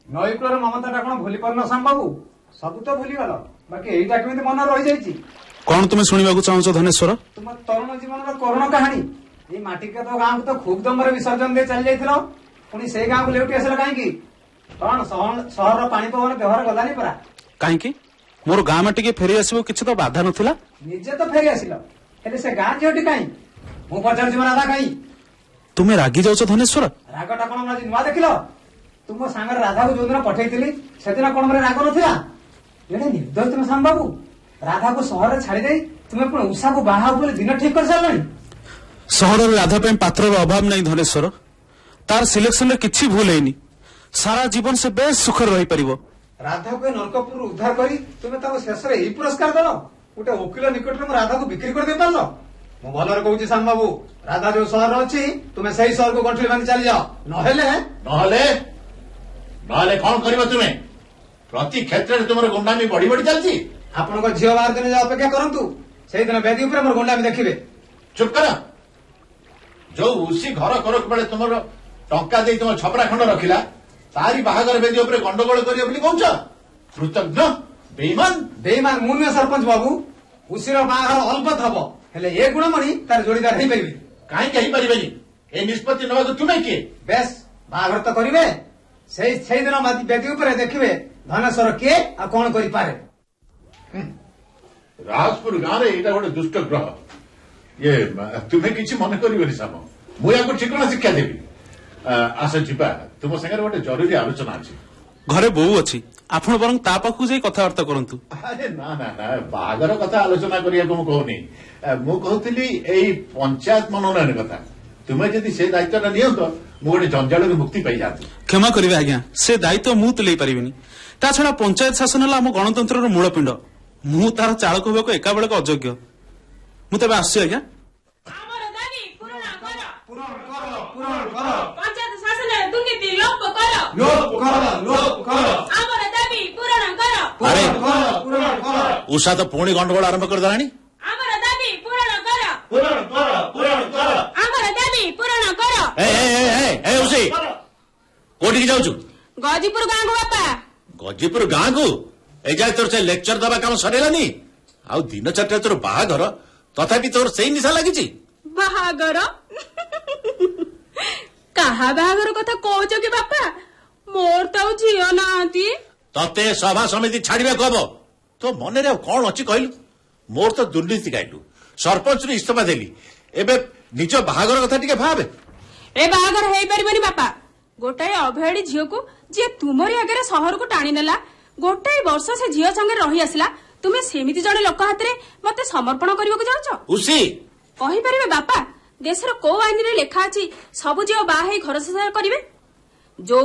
ନଈକୂଳର ମମତାଟା କଣ ଭୁଲି ପାରୁନ ଶ୍ୟାମ ବାବୁ? ସବୁ ତ ଭୁଲିଗଲ, ବାକି ଏଇଟା କେମିତି ମନେ ରହିଯାଇଛି? କଣ ତୁମେ ଶୁଣିବାକୁ ଚାହୁଁଛ ଧନେଶ୍ୱର? ତୁମ ତରୁଣ ଜୀବନର କରୁଣ କାହାଣୀ। ଏଇ ମାଟିକାତ ଗାଁକୁ ତ ଖୁବ୍ ଦମରେ ବିସର୍ଜନ ଦେଇ ଚାଲି ଯାଇଥିଲ, ପୁଣି ସେଇ ଗାଁକୁ ଲେଉଟି ଆସିଲ କାହିଁକି? କଣ ସହରର ପାଣି ପବନ ବ୍ୟବହାର ଗଲାନି ପରା? କାହିଁକି? ମୋର ଗାଁ ମାଟିକେ ଫେରି ଆସିବ କିଛି ତ ବାଧା ନଥିଲା। ନିଜେ ତ ଫେରି ଆସିଲ, ହେଲେ ସେ ଗାଁ ଝିଅଟି କାହିଁ? ମୁଁ ପଚାରୁଛି ରାଧା କାହିଁ? ତୁମେ ରାଗି ଯାଉଛ ଧନେଶ୍ୱର? ରାଗଟା କଣ ଆଜି ନୂଆ ଦେଖିଲ? ତୁମ ସାଙ୍ଗରେ ରାଧାକୁ ଯୋଉଦିନ ପଠେଇଥିଲି ସେଦିନ କଣ ମୋର ରାଗ ନଥିଲା? ଏଣେ ନିର୍ଦ୍ଦୟ ତୁମେ ଶ୍ୟାମ ବାବୁ, ରାଧାକୁ ସହରରେ ଛାଡିଦେଇ ତୁମେ ପୁଣି ଉଷାକୁ ବାହା ବୋଲି ଦିନ ଠିକ କରିସାରିଲଣି। ସହରରେ ରାଧା ପାଇଁ ପାତ୍ରର ଅଭାବ ନାହିଁ ଧନେଶ୍ୱର। ତାର ସିଲେକ୍ସନରେ କିଛି ଭୁଲ ହେଇନି। ସାରା ଜୀବନ ସେ ବେଶ ସୁଖରେ ରହିପାରିବ। ରାଧାକୁ ଏ ନର୍କପୁରରୁ ଉଦ୍ଧାର କରି ତୁମେ ତାକୁ ଶେଷରେ ଏଇ ପୁରସ୍କାର ଦେଲ? ଗୋଟେ ଓକିଲ ନିକଟରେ ମୁଁ ରାଧାକୁ ବିକ୍ରି କରିଦେଇ ପାରିଲ? ମୁଁ ଭଲରେ କହୁଛି ଶ୍ୟାମ ବାବୁ, ରାଧା ଯୋଉ ସହରରେ ଅଛି ତୁମେ ସେଇ ସହରକୁ ଗଣ୍ଠୁଲି ବାନ୍ଧି ଚାଲିଯାଅ। ନହେଲେ କଣ କରିବ ତୁମେ? ପ୍ରତି କ୍ଷେତ୍ରରେ ତୁମର ଗୁଣ୍ଡାମି ବଢି ବଢି ଚାଲିଛି। ଆପଣଙ୍କ ଝିଅ ବାହାର ଦିନ ଯାହା ଅପେକ୍ଷା କରନ୍ତୁ, ସେଇଦିନ ବେଦୀ ଉପରେ ମୋର ଗୁଣ୍ଡାମି ଦେଖିବେ। ଚୁପ୍ କର। ଯୋଉ ଉସି ଘର କରକୁ ବେଳେ ତୁମର ଟଙ୍କା ଦେଇ ତୁମ ଛପରା ଖଣ୍ଡ ରଖିଲା, ତାରି ବାହାଘର ବେଦୀ ଉପରେ ଗଣ୍ଡଗୋଳ କରିବ ବୋଲି କହୁଛ? କୃତଜ୍ଞ ବେଇମାନ ମୁଁ ନୁହେଁ ସରପଞ୍ଚ ବାବୁ। ଉସିର ବାହାଘର ଅଲବତ ହବ, ହେଲେ ଏ ଗୁଣମଣି ତାର ଯୋଡିଦାର ହେଇପାରିବେ। କାହିଁକି ହେଇପାରିବେନି? ଏ ନିଷ୍ପତ୍ତି ନେବାକୁ ତୁମେ କିଏ? ବେଶ ବାହାଘର ତ କରିବେ, ସେଇଦିନ ବେଦୀ ଉପରେ ଦେଖିବେ ଧନେଶ୍ୱର କିଏ ଆଉ କଣ କରିପାରେ। ରାଜପୁର ଗାଁରେ ଏଇଟା ଗୋଟେ ଦୁଷ୍ଟ ଗ୍ରହ। ତୁମେ କିଛି ମନେ କରିବନି ଶ୍ୟାମ, ମୁଁ ୟାକୁ ଠିକଣା ଶିକ୍ଷା ଦେବି। ଆସ ଯିବା, ତୁମ ସାଙ୍ଗରେ ଗୋଟେ ଜରୁରୀ ଆଲୋଚନା ଅଛି। ଘରେ ବୋଉ ଅଛି, ଆପଣ ବରଂ ତା ପାଖକୁ ଯାଇ କଥାବାର୍ତ୍ତା କରନ୍ତୁ। ଆରେ ନା, ବାହାଘର କଥା ଆଲୋଚନା କରିବାକୁ ମୁଁ କହୁନି। ମୁଁ କହୁଥିଲି ଏଇ ପଞ୍ଚାୟତ ମନୋନୟନ କଥା। ତୁମେ ଯଦି ସେ ଦାୟିତ୍ୱଟା ନିଅନ୍ତ, ମୁଁ ଗୋଟେ ଜଞ୍ଜାଳରୁ ମୁକ୍ତି ପାଇଯାଆନ୍ତି। କ୍ଷମା କରିବେ ଆଜ୍ଞା, ସେ ଦାୟିତ୍ୱ ମୁଁ ତୁଲେଇ ପାରିବିନି। ତା ଛଡା ପଞ୍ଚାୟତ ଶାସନ ହେଲା ଆମ ଗଣତନ୍ତ୍ରର ମୂଳପିଣ୍ଡ। ମୁଁ ତାର ଚାଳକ ହେବାକୁ ଏକାବେଳକ ଅଯୋଗ୍ୟ। ମୁଁ ତେବେ ଆସୁଛି ଆଜ୍ଞା। ଉଷା ତ ପୁଣି ଗଣ୍ଡଗୋଳ ଆରମ୍ଭ କରିଦେଲାଣି। କୋଉଠିକି ଯାଉଛୁ? ଗଜିପୁର ଗାଁକୁ ବାପା। ଗଜିପୁର ଗାଁକୁ? ଏ ଯାଏ ତୋର ସେ ଲେକ୍ଚର ଦବା କାମ ସରିଲାନି? ଆଉ ଦିନ ଚାରିଟା ତୋର ବାହାଘର, ତଥାପି ତୋର ସେଇ ନିଶା ଲାଗିଛି? ବାହାଘର? କାହା ବାହାଘର କଥା କହୁଛ କି ବାପା? ମୋର ତ ଆଉ ଝିଅ ନାହାନ୍ତି। ତତେ ସଭା ସମିତି ଛାଡିବାକୁ ହବ। ତୋ ମନରେ ଆଉ କଣ ଅଛି କହିଲୁ? ମୋର ତ ଦୁର୍ନୀତି ଗାଇଲୁ, ସରପଞ୍ଚରୁ ଇସ୍ତଫା ଦେଲି, ଏବେ ନିଜ ବାହାଘର କଥା ଟିକେ ଭାବେ। ଏ ବାହାଘର ହେଇପାରିବନି ବାପା। ଗୋଟାଏ ଅଭୟାଡୀ ଝିଅକୁ ଯିଏ ତୁମରି ଆଗରେ ସହରକୁ ଟାଣି ନେଲା, ଗୋଟାଏ ବର୍ଷ ସେ ଝିଅ ସାଙ୍ଗରେ ରହି ଆସିଲା, ତୁମେ ସେମିତି ଜଣେ ଲୋକ ହାତରେ ମତେ ସମର୍ପଣ କରିବାକୁ ଯାଉଛ? ଉସି କହିପାରିବେ ବାପା, ଦେଶର କୋଉ ଆଇନରେ ଲେଖା ଅଛି ସବୁ ଝିଅ ବାହା ହେଇ ଘର ସଂସାର କରିବେ? ଯୋଉ